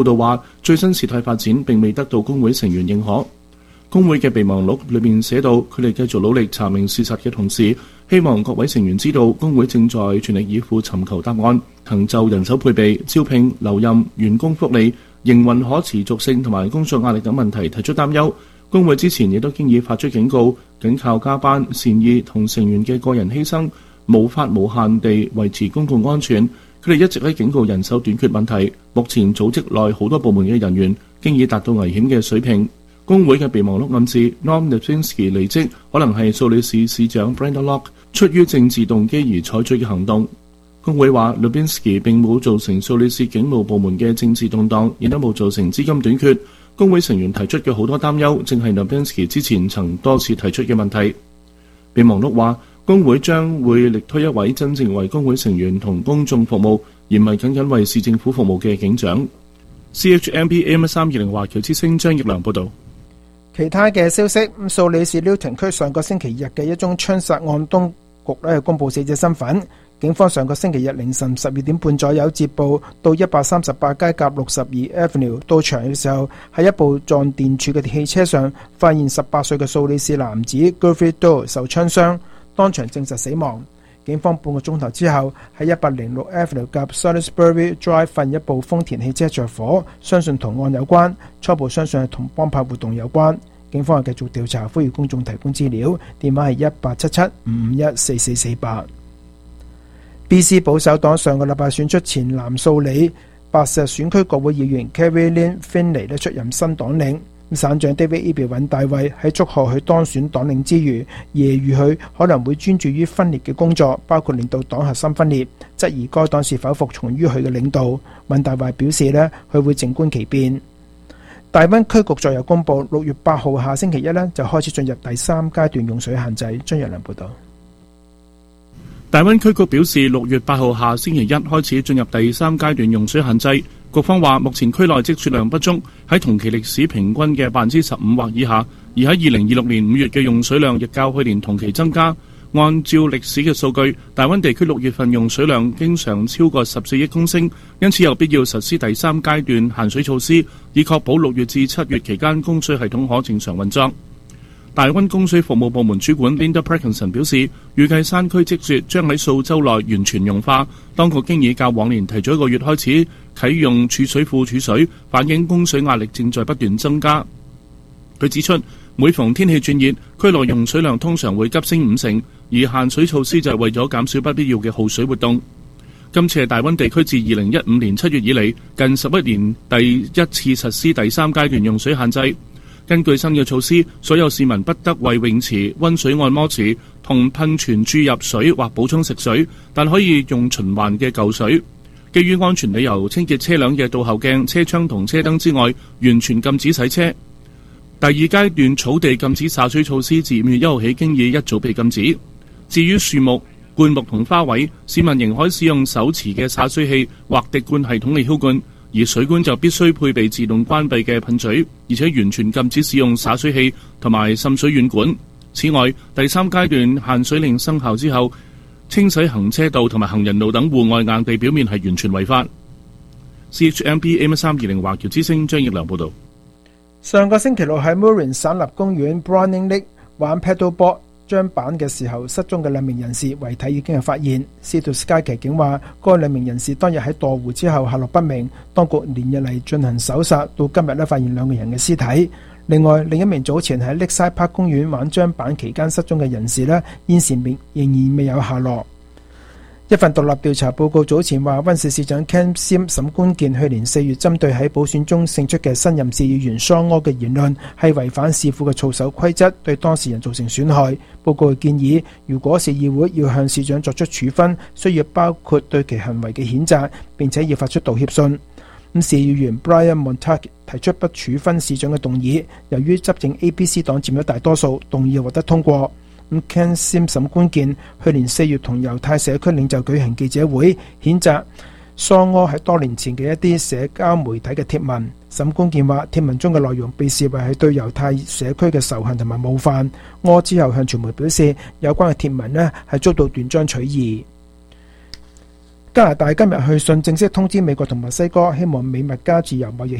報道話，最新事態發展並未得到工會成員認可。工會嘅備忘錄裏面寫到，佢哋繼續努力查明事實嘅同時，希望各位成員知道，工會正在全力以赴尋求答案，曾就人手配備、招聘、留任、員工福利、營運可持續性同埋工作壓力等問題提出擔憂。工會之前亦都經已發出警告，僅靠加班、善意同成員嘅個人犧牲，無法無限地維持公共安全。佢哋一直喺警告人手短缺問題。目前組織內好多部門嘅人員經已達到危險嘅水平。工會嘅備忘錄暗示 Norm Lipinski 離職可能係蘇黎世市長 Brenda Locke 出於政治動機而採取嘅行動。工會話 Lipinski 並冇造成蘇黎世警務部門嘅政治動盪，亦都冇造成資金短缺。工會成員提出嘅好多擔憂，正係 Lipinski 之前曾多次提出嘅問題。備忘錄話，工會將會力推一位真正為工會成員同公眾服務，而唔係僅僅為市政府服務嘅警長。CHMP AM320 華僑之聲張業良報導。 其他嘅消息，蘇黎世 Newton 區上個星期日嘅一宗槍殺案，當局公佈死者身份。警方上個星期日凌晨12點半左右接報到138街甲62 Avenue 到場嘅時候，喺一部撞電柱嘅汽車上發現18歲嘅蘇黎世男子 Griffith Doe 受槍傷，當場證實死亡。警方半個鐘頭之後喺106 Avenue 及 Salisbury Drive 發現一部豐田汽車着火，相信同案有關，初步相信係同幫派活動有關。警方係繼續調查，呼籲公眾提供資料，電話係1877-551-4448。BC 保守黨上個禮拜選出前南素里白石選區國會議員 Carrie Lynn Finlay 出任新黨領。省長 David Eby 尹大衛喺祝賀佢當選黨領之餘，揶揄佢可能會專注於分裂嘅工作，包括令到黨核心分裂，質疑該黨是否服從於佢嘅領導。尹大衛表示佢會靜觀其變。大溫區局再有公佈，6月8號下星期一就開始進入第3階段用水限制。張若良報導。 大溫區局表示，6月8號下星期一開始進入第3階段用水限制。局方話，目前區內積雪量不足，喺同期歷史平均嘅15%或以下，而喺2026年5月嘅用水量亦較去年同期增加。按照歷史嘅數據，大溫地區6月份用水量經常超過14億公升，因此有必要實施第3階段限水措施，以確保6月至7月期間供水系統可正常運作。大溫供水服務部門主管 Linda Parkinson 表示，預計山區積雪將喺數週內完全融化。當局經已較往年提早1個月開始啟用儲水庫儲水，反映供水壓力正在不斷增加。佢指出，每逢天氣轉熱，區內用水量通常會急升50%，而限水措施就係為咗減少不必要嘅耗水活動。今次係大溫地區自2015年7月以嚟近11年第一次實施第3階段用水限制。根據新嘅措施，所有市民不得為泳池、溫水按摩池同噴泉注入水或補充食水，但可以用循環嘅舊水。基於安全理由，清潔車輛嘅倒後鏡、車窗同車燈之外，完全禁止洗車。第2階段草地禁止灑水措施自5月1號起經已一早被禁止。至於樹木、灌木同花卉，市民仍可使用手持嘅灑水器或滴灌系統嚟澆灌。而水管就必須配備自動關閉嘅噴嘴，而且完全禁止使用灑水器同埋滲水軟管。此外，第3階段限水令生效之後，清洗行車道同埋行人路等戶外硬地表面係完全違法。CHMP AM320 華僑之聲張業良報導。 上個星期六喺 Murray 省立公園 Browning Lake 玩 paddleboard張板嘅時候失蹤嘅2名人士遺體已經係發現。Sea to Sky 騎警話，該2名人士當日喺墮湖之後下落不明，當局連日嚟進行搜索，到今日發現2個人嘅屍體。另外，另一名早前喺 Lakeside Park 公園玩張板期間失蹤嘅人士現時仍然未有下落。一份獨立調查報告早前話，溫市市長 Ken Sim 沈官健去年4月針對喺補選中勝出嘅新任市議員桑柯嘅言論係違反市府嘅操守規則，對當事人造成損害。報告建議，如果市議會要向市長作出處分，需要包括對其行為嘅譴責，並且要發出道歉信。市議員 Brian Montague 提出不處分市長嘅動議，由於執政 APC 黨佔咗大多數，動議獲得通過。Ken Sim 沈官健去年4月同猶太社區領袖舉行記者會，譴責桑柯喺多年前嘅一啲社交媒體嘅貼文。沈官健話，貼文中嘅內容被視為係對猶太社區嘅仇恨同埋冒犯。柯之後向傳媒表示，有關嘅貼文係遭到斷章取義。 加拿大今日去信正式通知美國同墨西哥，希望美墨加自由貿易